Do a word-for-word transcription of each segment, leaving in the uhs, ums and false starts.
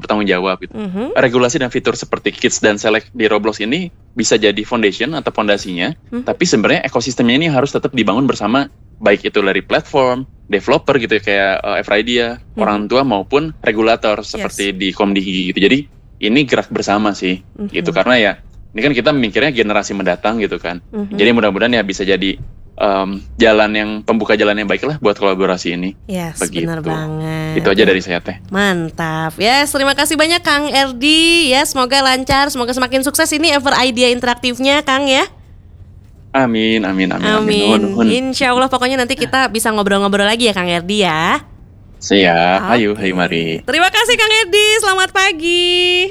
bertanggung jawab gitu. Mm-hmm. Regulasi dan fitur seperti Kids dan Select di Roblox ini bisa jadi foundation atau fondasinya, mm-hmm. tapi sebenarnya ekosistemnya ini harus tetap dibangun bersama, baik itu dari platform, developer gitu ya, kayak uh, F R I D A, mm-hmm. orang tua maupun regulator seperti yes. di Komdigi gitu. Jadi ini gerak bersama sih, mm-hmm. gitu, karena ya ini kan kita mikirnya generasi mendatang gitu kan. Mm-hmm. Jadi mudah-mudahan ya bisa jadi Um, jalan yang pembuka jalan yang baik lah buat kolaborasi ini. Yes, begitu. Benar banget. Itu aja dari saya teh. Mantap. Yes, terima kasih banyak Kang Erdi. Ya, semoga lancar, semoga semakin sukses ini Ever Idea interaktifnya, Kang ya. Amin, amin, amin. Amin. amin. Insya Allah pokoknya nanti kita bisa ngobrol-ngobrol lagi ya Kang Erdi ya. Siap. Okay. Ayo, ayo mari. Terima kasih Kang Erdi. Selamat pagi.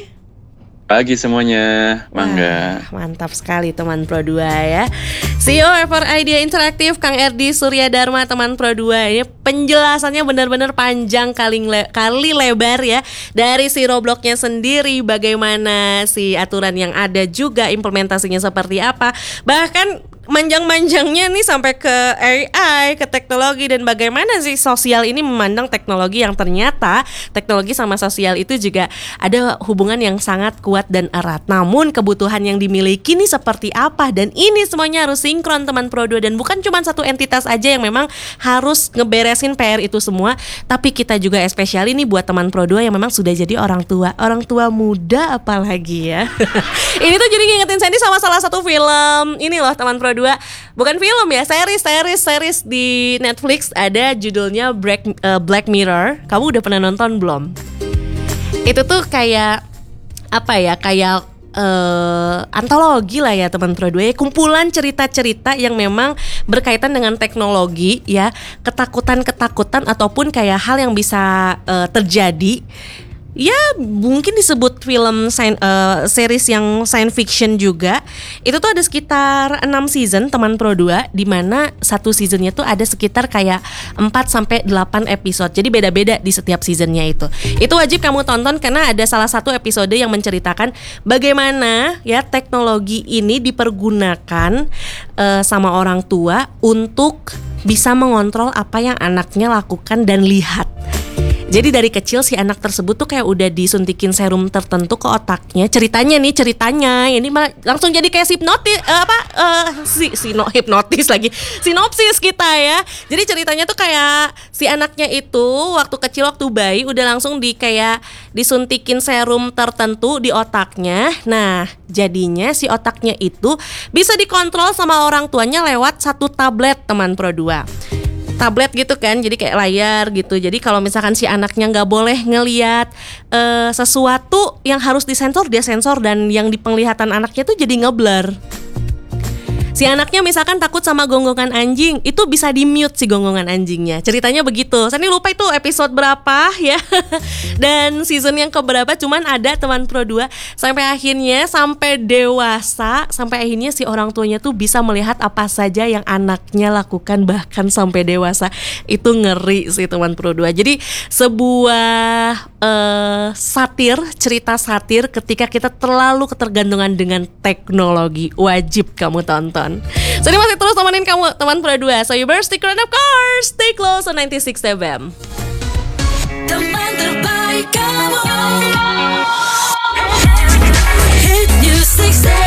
Pagi semuanya, mangga. Wah, mantap sekali teman Pro dua ya. C E O Ever Idea Interaktif Kang Erdi Surya Dharma, teman Pro dua. Ini penjelasannya benar-benar panjang kali, le- kali lebar ya. Dari si Robloxnya sendiri, bagaimana si aturan yang ada juga implementasinya seperti apa. Bahkan manjang-manjangnya nih sampai ke A I, ke teknologi, dan bagaimana sih sosial ini memandang teknologi, yang ternyata teknologi sama sosial itu juga ada hubungan yang sangat kuat dan erat. Namun kebutuhan yang dimiliki nih seperti apa, dan ini semuanya harus sinkron teman Pro dua, dan bukan cuma satu entitas aja yang memang harus ngeberesin P R itu semua, tapi kita juga especially nih buat teman Pro dua yang memang sudah jadi orang tua, orang tua muda apalagi ya. Ini tuh jadi ngingetin Sandy sama salah satu film ini loh teman Pro dua, bukan film ya, series series series di Netflix, ada judulnya Black uh, Black Mirror. Kamu udah pernah nonton belum? Itu tuh kayak apa ya, kayak uh, antologi lah ya teman Pro dua ya, kumpulan cerita-cerita yang memang berkaitan dengan teknologi ya, ketakutan-ketakutan ataupun kayak hal yang bisa uh, terjadi. Ya mungkin disebut film science, uh, series yang science fiction juga. Itu tuh ada sekitar enam season teman Pro dua, dimana satu seasonnya tuh ada sekitar kayak empat sampai delapan episode. Jadi beda-beda di setiap seasonnya itu. Itu wajib kamu tonton karena ada salah satu episode yang menceritakan bagaimana ya teknologi ini dipergunakan uh, sama orang tua untuk bisa mengontrol apa yang anaknya lakukan dan lihat. Jadi dari kecil si anak tersebut tuh kayak udah disuntikin serum tertentu ke otaknya. Ceritanya nih ceritanya ini malah langsung jadi kayak hipnotis uh, apa uh, si sino hipnotis lagi sinopsis kita ya. Jadi ceritanya tuh kayak si anaknya itu waktu kecil, waktu bayi udah langsung di kayak disuntikin serum tertentu di otaknya. Nah jadinya si otaknya itu bisa dikontrol sama orang tuanya lewat satu tablet teman Pro dua. Tablet gitu kan, jadi kayak layar gitu. Jadi kalau misalkan si anaknya nggak boleh ngelihat uh, sesuatu yang harus disensor, dia sensor, dan yang di penglihatan anaknya tuh jadi ngeblur. Si anaknya misalkan takut sama gonggongan anjing, itu bisa di-mute si gonggongan anjingnya. Ceritanya begitu. Saya lupa itu episode berapa ya. Dan season yang keberapa, cuman ada teman Pro dua sampai akhirnya sampai dewasa, sampai akhirnya si orang tuanya tuh bisa melihat apa saja yang anaknya lakukan bahkan sampai dewasa. Itu ngeri sih teman Pro dua. Jadi sebuah uh, satir, cerita satir ketika kita terlalu ketergantungan dengan teknologi. Wajib kamu tonton. So ini masih terus temenin kamu teman Pro dua. So you better stick around, of course. Stay close on ninety-six F M. Teman terbaik kamu. Hit music.